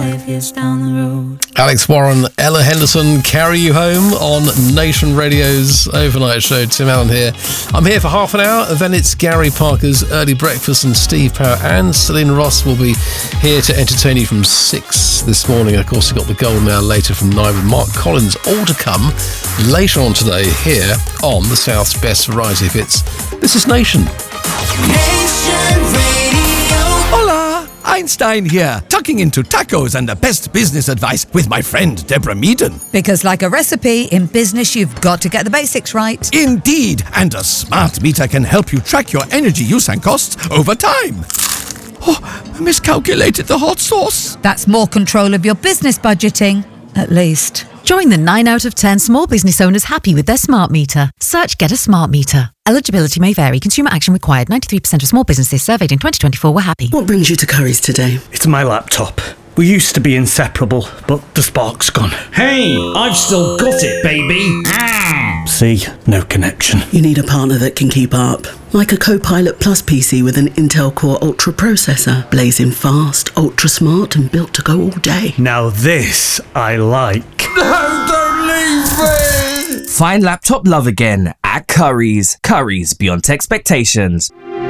5 years down the road. Alex Warren, Ella Henderson, Carry You Home on Nation Radio's overnight show. Tim Allen here. I'm here for half an hour. Then it's Gary Parker's Early Breakfast, and Steve Power and Celine Ross will be here to entertain you from 6 this morning. Of course, we've got the Golden Hour later from 9 with Mark Collins, all to come later on today here on the South's Best Variety Hits. This is Nation. Nation Radio. Hola! Einstein here, tucking into tacos and the best business advice with my friend Deborah Meaden. Because like a recipe, in business you've got to get the basics right. Indeed, and a smart meter can help you track your energy use and costs over time. Oh, I miscalculated the hot sauce. That's more control of your business budgeting, at least. Join the 9 out of 10 small business owners happy with their smart meter. Search Get a Smart Meter. Eligibility may vary. Consumer action required. 93% of small businesses surveyed in 2024 were happy. What brings you to Curry's today? It's my laptop. We used to be inseparable, but the spark's gone. Hey, I've still got it, baby. See, no connection. You need a partner that can keep up. Like a Copilot Plus PC with an Intel Core Ultra processor. Blazing fast, ultra smart, and built to go all day. Now this I like. No, don't leave me! Find laptop love again at Curry's. Curry's beyond expectations.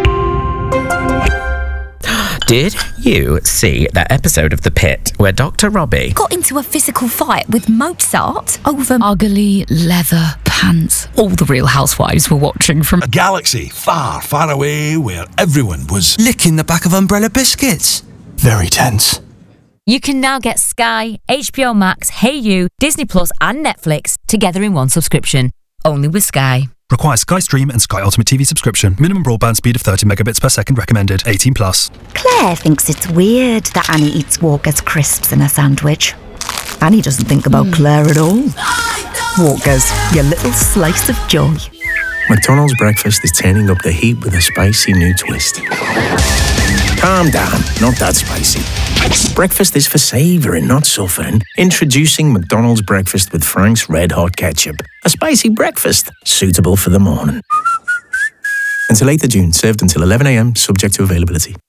Did you see that episode of The Pit where Dr. Robbie got into a physical fight with Mozart over ugly leather pants? All the Real Housewives were watching from a galaxy far, far away where everyone was licking the back of Umbrella biscuits. Very tense. You can now get Sky, HBO Max, Hey You, Disney Plus and Netflix together in one subscription. Only with Sky. Requires Sky Stream and Sky Ultimate TV subscription. Minimum broadband speed of 30 megabits per second recommended. 18 plus. Claire thinks it's weird that Annie eats Walker's crisps in a sandwich. Annie doesn't think about Claire at all. Walker's, your little slice of joy. McDonald's breakfast is turning up the heat with a spicy new twist. Calm down, not that spicy. Breakfast is for savouring, not suffering. Introducing McDonald's breakfast with Frank's Red Hot Ketchup. A spicy breakfast, suitable for the morning. Until 8th of June, served until 11 a.m, subject to availability.